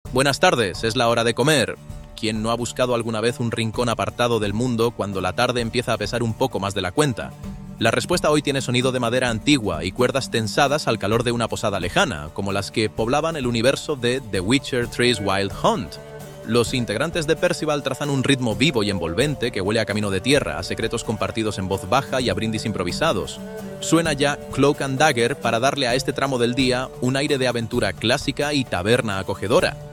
Buenas tardes, es la hora de comer. ¿Quién no ha buscado alguna vez un rincón apartado del mundo cuando la tarde empieza a pesar un poco más de la cuenta? La respuesta hoy tiene sonido de madera antigua y cuerdas tensadas al calor de una posada lejana, como las que poblaban el universo de The Witcher 3 Wild Hunt. Los integrantes de Percival trazan un ritmo vivo y envolvente que huele a camino de tierra, a secretos compartidos en voz baja y a brindis improvisados. Suena ya Cloak and Dagger para darle a este tramo del día un aire de aventura clásica y taberna acogedora.